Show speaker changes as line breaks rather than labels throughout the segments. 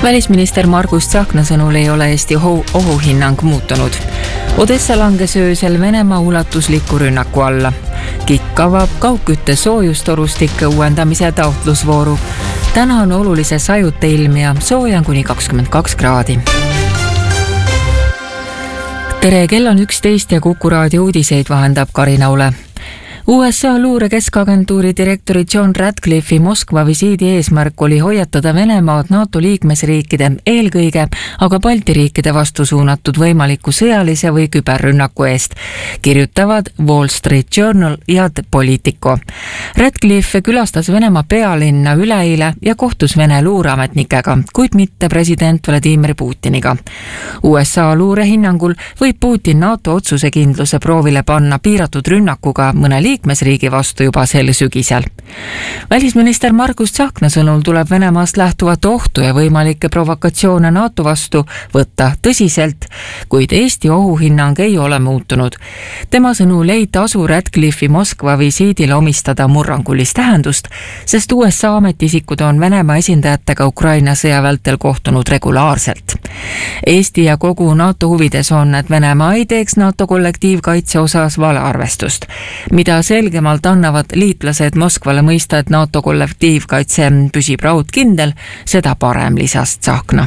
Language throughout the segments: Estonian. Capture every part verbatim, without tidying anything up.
Välisminister Margus Tsahkna sõnul ei ole Eesti ohuhinnang muutunud. Odessa langes öösel Venemaa ulatusliku rünnaku alla. KIK avab kaugkütte soojustorustike uuendamise taotlusvooru. Täna on olulise sajute ilm ja sooja kuni kakskümmend kaks kraadi. Tere, kell on üksteist ja Kuku raadio uudiseid vahendab Karina Ule. U S A luure keskagentuuri direktori John Ratcliffe'i Moskva visiidi eesmärk oli hoiatada Venemaad NATO liikmesriikide, eelkõige aga Balti riikide vastu suunatud võimaliku sõjalise või küberrünnaku eest, kirjutavad Wall Street Journal ja Politico. Ratcliffe külastas Venemaa pealinna üleeile ja kohtus Vene luureametnikega, kuid mitte president Vladimir Putiniga. U S A luure hinnangul võib Putin NATO otsusekindluse proovile panna piiratud rünnakuga mõne liikmesriigi vastu juba sel sügisel. Välisminister Margus Tsahkna sõnul tuleb Venemaast lähtuvat ohtu ja võimalikke provokatsioone NATO vastu võtta tõsiselt, kuid Eesti ohuhinnang ei ole muutunud. Tema sõnul ei tasu Ratcliffe'i Moskva visiidile omistada murrangulist tähendust, sest U S A ametisikud on Venemaa esindajatega Ukraina sõja vältel kohtunud regulaarselt. Eesti ja kogu NATO huvides on, et Venemaa ei teeks NATO kollektiivkaitse osas valearvestust, mida selgemalt annavad liitlased Moskvale mõista, et NATO kollektiivkaitse püsib raudkindel, seda parem, lisas Tsahkna.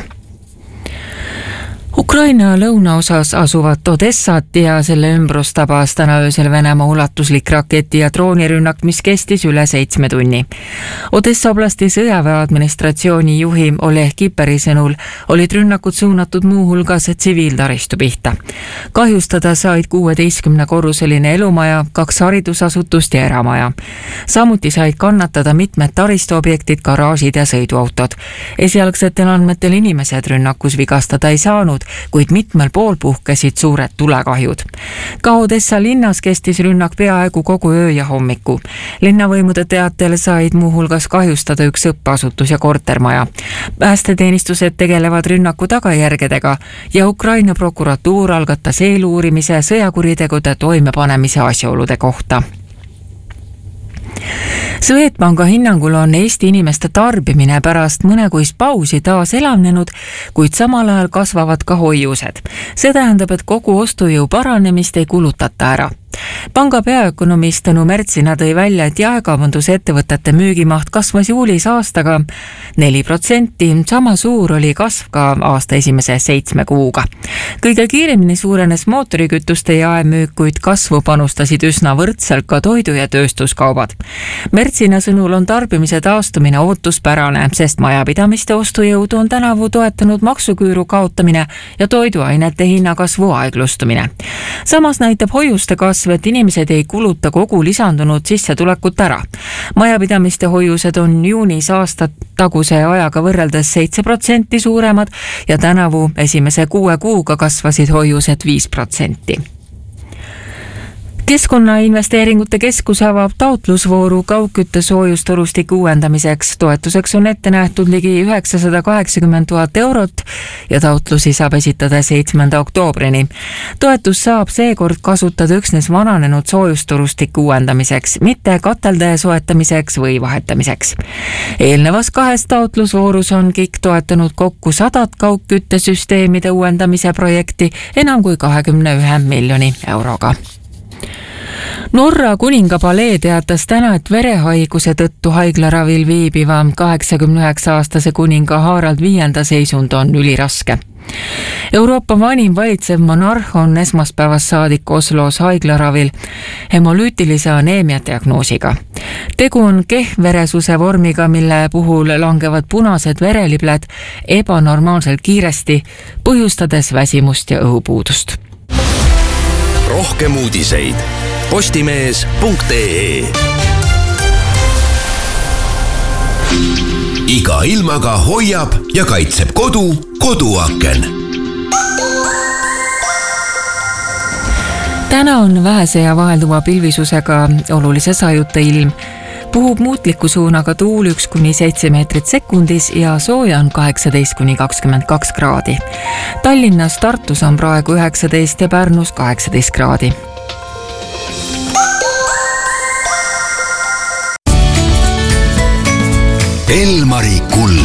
Ukraina lõunaosas asuvat Odessat ja selle ümbrus tabas täna öösel Venemaa ulatuslik raketi- ja droonirünnak, mis kestis üle seitsme tunni. Odessa oblasti sõjaväe administratsiooni juhi Oleg Kiperi sõnul olid rünnakud suunatud muuhulgas tsiviiltaristu pihta. Kahjustada said kuueteistkümne korruseline elumaja, kaks haridusasutust ja eramaja. Samuti said kannatada mitmed taristuobjektid, garaažid ja sõiduautod. Esialgsetel andmetel inimesed rünnakus vigastada ei saanud, kuid mitmel pool puhkesid suured tulekahjud. Ka Odessa linnas kestis rünnak peaaegu kogu öö ja hommiku. Linnavõimude teatel said muuhulgas kahjustada üks õppeasutus ja kortermaja. Päästeteenistused tegelevad rünnaku tagajärgedega ja Ukraina prokuratuur algatas eeluurimise sõjakuritegude toimepanemise asjaolude kohta. Swedbanka hinnangul on Eesti inimeste tarbimine pärast mõnekuist pausi taas elavnenud, kuid samal ajal kasvavad ka hoiused. See tähendab, et kogu ostujõu paranemist ei kulutata ära. Panga peaökonomist Tõnu Mertsina tõi välja, et jaekaubandusettevõtete müügimaht kasvas juulis aastaga neli protsenti, sama suur oli kasv ka aasta esimese seitsme kuuga. Kõige kiiremini suurenes mootorikütuste jaemüük, kuid kasvu panustasid üsna võrdselt ka toidu- ja tööstuskaubad. Mertsina sõnul on tarbimise taastumine ootuspärane, sest majapidamiste ostujõudu on tänavu toetanud maksuküüru kaotamine ja toiduainete hinnakasvu aeglustumine. Samas näitab hoiuste kasv, et inimesed ei kuluta kogu lisandunud sissetulekut ära. Majapidamiste hoiused on juunis aasta taguse ajaga võrreldes seitse protsenti suuremad ja tänavu esimese kuue kuuga kasvasid hoiused viis protsenti. Keskkonnainvesteeringute keskus avab taotlusvooru kaugkütte soojustorustiku uuendamiseks. Toetuseks on ette nähtud ligi üheksasada kaheksakümmend tuhat eurot ja taotlusi saab esitada seitsmenda oktoobrini. Toetus saab seekord kasutada üksnes vananenud soojustorustiku uuendamiseks, mitte kateldaja soetamiseks või vahetamiseks. Eelnevas kahes taotlusvoorus on KIK toetanud kokku sadat kaugküttesüsteemide uuendamise projekti enam kui kahekümne ühe miljoni euroga. Norra kuningapalee teatas täna, et verehaiguse tõttu haiglaravil viibiva kaheksakümne üheksa aastase kuninga Harald viienda seisund on üliraske. Euroopa vanim valitsev monarh on esmaspäevast saadik Oslos haiglaravil hemolüütilise aneemia diagnoosiga. Tegu on kehveresuse vormiga, mille puhul langevad punased verelibled ebanormaalselt kiiresti, põhjustades väsimust ja õhupuudust.
Rohkem uudiseid postimees punkt ee. Iga ilmaga hoiab ja kaitseb kodu koduaken.
Täna on vähese ja vahelduva pilvisusega olulise sajuta ilm. Puhub muutliku suunaga tuul üks kuni seitse meetrit sekundis ja sooja on kaheksateist kuni kakskümmend kaks kraadi. Tallinnas, Tartus on praegu üheksateist ja Pärnus kaheksateist kraadi.
Elmari Kull.